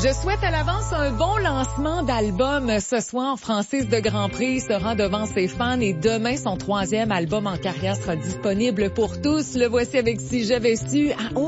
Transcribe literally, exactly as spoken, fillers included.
Je souhaite à l'avance un bon lancement d'album ce soir. Francis de Grandpré se rend devant ses fans et demain, son troisième album en carrière sera disponible pour tous. Le voici avec Si j'avais su à